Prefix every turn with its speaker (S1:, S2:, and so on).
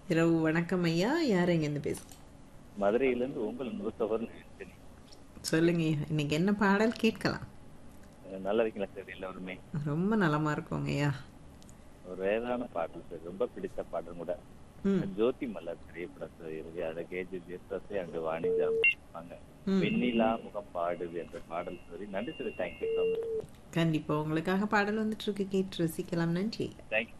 S1: இரவு வணக்கம் ஐயா. யார் எங்கேருந்து பேசுங்க?
S2: மதுரையிலேருந்து உங்கள் முகத்தவர் ஆண்டனி.
S1: சொல்லுங்க ஐயா. இன்னைக்கு என்ன பாடல் கேட்கலாம்?
S2: நல்லா இருக்கீங்களா சார் எல்லாருமே?
S1: ரொம்ப நலமா இருக்கோங்க ஐயா.
S2: ஒரு வேதான பாடல் சார், ரொம்ப பிடித்த பாடல் கூட.
S1: ம்
S2: ஜோதி மலர் திரைப்படம் சார் இருக்கு. அதை கேஜி ஜெயசுதாஸ் அண்ட் வாணிஜா இருப்பாங்க.
S1: ம்
S2: வெண்ணிலா முகம் பாடுது என்ற பாடல் சரி. நன்றி சார், தேங்க்யூ ஸோ மச்.
S1: கண்டிப்பா உங்களுக்காக பாடல் வந்துட்டு இருக்கு, கேட்டு ரசிக்கலாம். நன்றி.
S2: தேங்க்யூ.